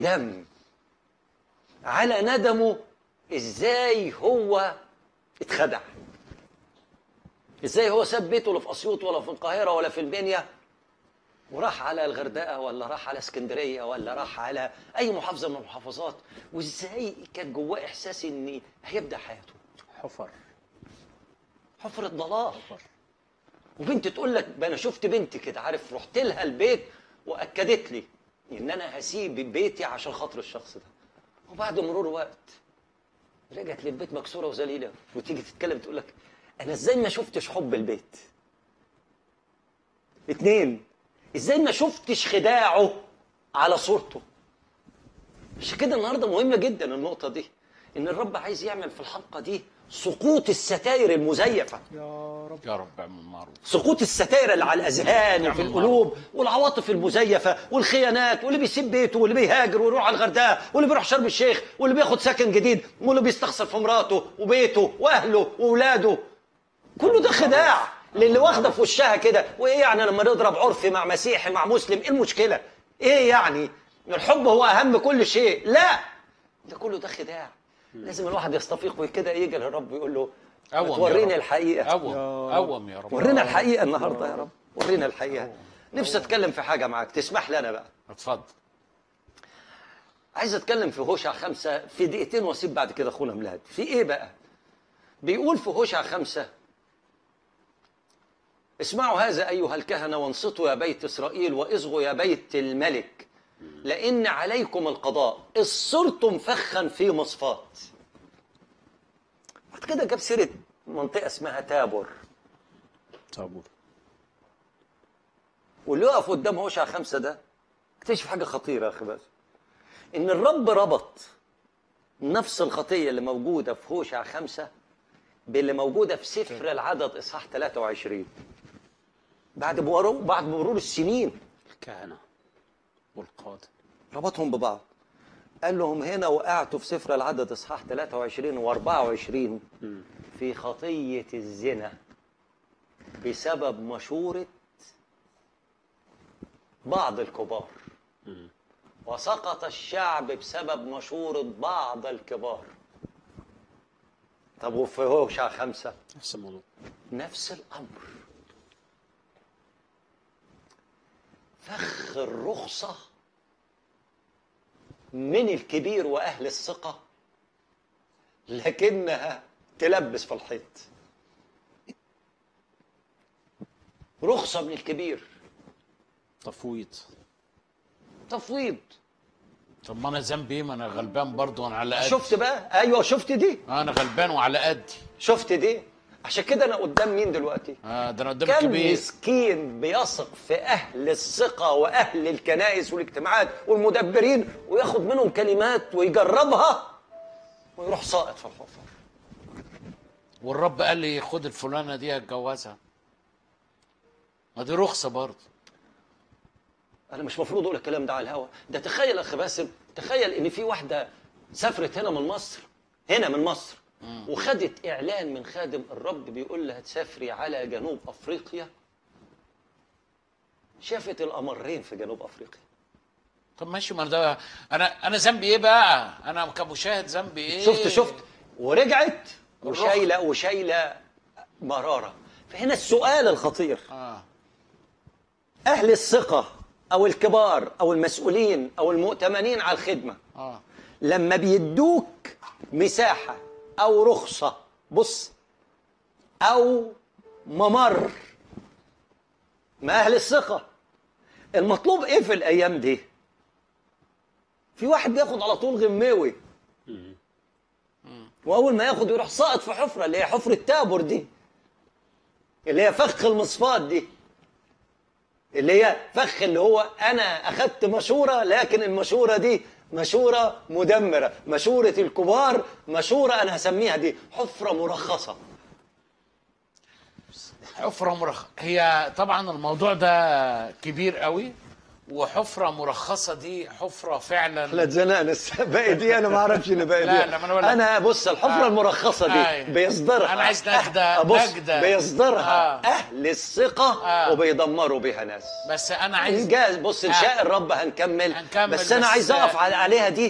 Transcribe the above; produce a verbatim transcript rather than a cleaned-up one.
دم على ندمه ازاي هو اتخدع، ازاي هو ساب بيته لا في اسيوط ولا في القاهره ولا في المنيا وراح على الغردقه ولا راح على اسكندريه ولا راح على اي محافظه من المحافظات، وازاي كان جواه احساس ان هيبدا حياته. حفر حفره ضلال. حفر. وبنت تقول لك انا شفت بنت كده، عارف، رحت لها البيت واكدت لي ان انا هسيب بيتي عشان خاطر الشخص ده، وبعد مرور وقت رجعت للبيت مكسوره وذليله، وتيجي تتكلم تقول لك انا ازاي ما شفتش حب البيت. اتنين، ازاي ما شفتش خداعه على صورته. عشان كده النهارده مهمه جدا النقطه دي، ان الرب عايز يعمل في الحلقه دي سقوط الستائر المزيفه. يا رب يا رب اعمل معروف. سقوط الستائر اللي على الاذهان وفي القلوب والعواطف المزيفه والخيانات، واللي بيسيب بيته واللي بيهاجر ويروح على الغردقه واللي بيروح شرم الشيخ واللي بياخد سكن جديد واللي بيستخسر في مراته وبيته واهله واولاده. كله ده خداع للي واخده في وشها كده. وايه يعني لما نضرب عرفي مع مسيحي مع مسلم، ايه المشكله؟ ايه يعني؟ الحب هو اهم كل شيء؟ لا، ده كله ده خداع. لازم الواحد يستفيق وكده يجي للرب ويقول له وريني الحقيقه. قوم قوم يا رب. ورينا الحقيقه النهارده يا رب، ورينا الحقيقه. نفسي اتكلم في حاجه معاك، تسمح لي انا بقى؟ اتفضل. عايز اتكلم في هوشع خمسة في دقيقتين واسيب بعد كده اخونا ميلاد. في ايه بقى؟ بيقول في هوشع خمسة: اسمعوا هذا ايها الكهنه وانصتوا يا بيت اسرائيل واصغوا يا بيت الملك، لان عليكم القضاء اذ صرتم فخا في مصفات. بعد كده جاب سيره منطقه اسمها تابور. تابور. واللي يقف قدام هوشع خمسة ده اكتشف حاجه خطيره يا اخي، بس ان الرب ربط نفس الخطيه اللي موجوده في هوشع خمسة باللي موجوده في سفر العدد اصحاح ثلاثة وعشرين. بعد مرور بعد مرور السنين الكهنة والقادة ربطهم ببعض، قال لهم هنا وقعتوا في سفر العدد اصحاح ثلاثة وعشرين وأربعة وعشرين في خطيه الزنا بسبب مشوره بعض الكبار، وسقط الشعب بسبب مشورة بعض الكبار. طب وفي هوشع خمسة نفس الموضوع، نفس الأمر. فخ الرخصة من الكبير وأهل الثقة، لكنها تلبس في الحيط. رخصة من الكبير، تفويض. تفويض. طب ما انا ذنبي ايه؟ ما انا غلبان برضه وانا على قدي. شفت بقى؟ ايوه شفت دي؟ انا غلبان وعلى قدي. شفت دي؟ عشان كده انا قدام مين دلوقتي؟ اه ده انا قدام كم كبير. مسكين بيثق في اهل الثقه واهل الكنائس والاجتماعات والمدبرين وياخد منهم كلمات ويجربها ويروح ساقط في الحفر. والرب قال لي خد الفلانه دي اتجوزها. ما دي رخصه برضه. انا مش مفروض اقول الكلام ده على الهوا. ده تخيل يا اخي باسم، تخيل ان في واحده سافرت هنا من مصر، هنا من مصر، وخدت اعلان من خادم الرب بيقول لها تسافري على جنوب افريقيا. شافت القمرين في جنوب افريقيا. طب ماشي، ما ده انا انا ذنبي ايه بقى؟ انا كمشاهد ذنبي ايه؟ شفت شفت ورجعت وشايله وشايله مراره. فهنا السؤال الخطير، اه اهل الثقه او الكبار او المسؤولين او المؤتمنين على الخدمه اه لما بيدوك مساحه او رخصه، بص، او ممر، ما اهل الثقه المطلوب ايه في الايام دي؟ في واحد بياخد على طول غماوي، واول ما ياخد يروح ساقط في حفره اللي هي حفره تابور دي، اللي هي فخ المصفات دي، اللي هي فخ اللي هو انا اخدت مشوره، لكن المشوره دي مشوره مدمره، مشوره الكبار، مشوره انا هسميها دي حفره مرخصه. حفره مرخصه. هي طبعا الموضوع ده كبير قوي وحفره مرخصه دي حفره فعلا. احنا اتزنقنا الس- باقي دي انا ما اعرفش اللي باقي دي. لا، لا، ما أنا بقول لك. انا بص الحفره آه. المرخصه دي أيوة. بيصدرها أنا عايز نجدة، آه، بص نجدة. بيصدرها آه. اهل الثقه آه. وبيدمروا بيها ناس. بس انا عايز إنجاز. بص ان آه. شاء الرب هنكمل, هنكمل بس انا بس- عايز اقف على- عليها دي